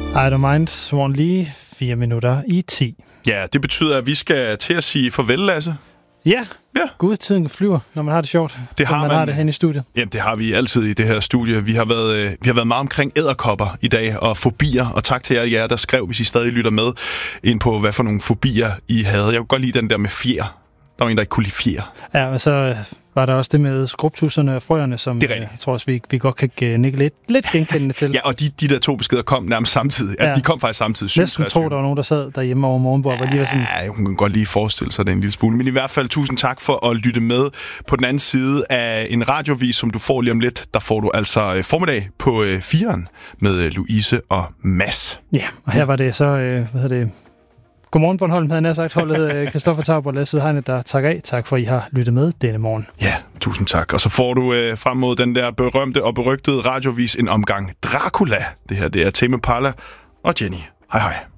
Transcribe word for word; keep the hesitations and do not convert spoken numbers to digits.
I don't mind, Swan Lee, fire minutter i ti. Ja, det betyder, at vi skal til at sige farvel, Lasse. Ja, ja. Gud, tiden flyver, når man har det sjovt. Det har man, man har det hen i studiet. Jamen, det har vi altid i det her studie. Vi har været, øh, vi har været meget omkring edderkopper i dag, og fobier. Og tak til jer, jer, der skrev, hvis I stadig lytter med, ind på, hvad for nogle fobier I havde. Jeg kunne godt lide den der med fjer. Der var en, der ikke kunne lide fjer. Ja, og så var der også det med skrubtusserne og frøerne, som jeg tror også, vi, vi godt kan nikke lidt, lidt genkendende til. Ja, og de, de der to beskeder kom nærmest samtidig. Altså, ja. De kom faktisk samtidig. Næsten tro, der var nogen, der sad derhjemme over morgenbord. Ja, lige var sådan... jeg kunne godt lige forestille sig det en lille smule. Men i hvert fald, tusind tak for at lytte med. På den anden side af en radiovis, som du får lige om lidt, der får du altså formiddag på øh, firen med Louise og Mads. Ja, og her var det så, øh, hvad hedder det... Godmorgen, Bornholm, havde jeg sagt holdet Christoffer Taub og Lasse Udhegnet, der takker af. Tak for, at I har lyttet med denne morgen. Ja, tusind tak. Og så får du øh, frem mod den der berømte og berygtede radiovis en omgang Dracula. Det her, det er Tame Impala og Jenny. Hej hej.